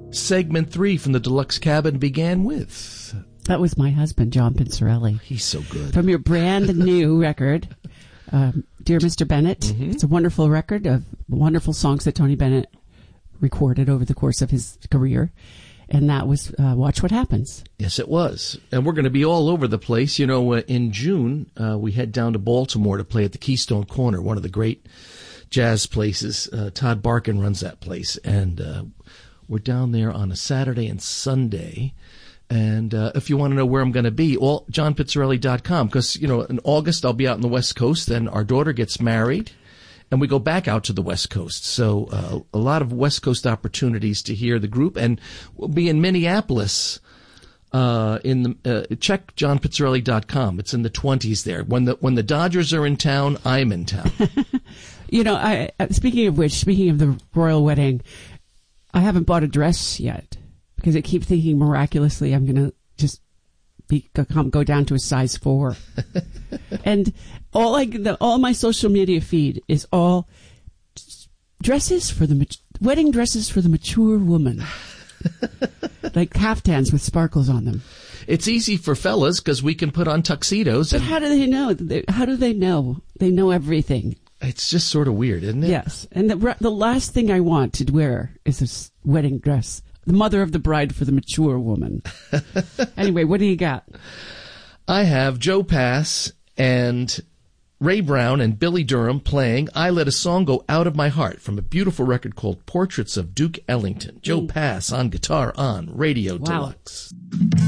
Segment 3 from the Deluxe Cabin began with... That was my husband, John Pizzarelli. He's so good. From your brand new record, Dear Mr. Bennett. Mm-hmm. It's a wonderful record of wonderful songs that Tony Bennett recorded over the course of his career. And that was Watch What Happens. Yes, it was. And we're going to be all over the place. You know, in June, we head down to Baltimore to play at the Keystone Corner, one of the great jazz places. Todd Barkin runs that place. And we're down there on a Saturday and Sunday. And if you want to know where I'm going to be, johnpizzarelli.com. Because, you know, in August, I'll be out on the West Coast. Then our daughter gets married. And we go back out to the West Coast. So a lot of West Coast opportunities to hear the group. And we'll be in Minneapolis. Check johnpizzarelli.com. It's in the 20s there. When the Dodgers are in town, I'm in town. You know, speaking of the royal wedding, I haven't bought a dress yet because I keep thinking miraculously I'm going to just go down to a size 4. And all my social media feed is all dresses for the wedding dresses for the mature woman. Like caftans with sparkles on them. It's easy for fellas because we can put on tuxedos. But how do they know? How do they know? They know everything. It's just sort of weird, isn't it? Yes. And the last thing I want to wear is a wedding dress. The mother of the bride for the mature woman. Anyway, what do you got? I have Joe Pass and Ray Brown and Billy Durham playing I Let a Song Go Out of My Heart from a beautiful record called Portraits of Duke Ellington. Joe Pass on guitar on Radio Deluxe.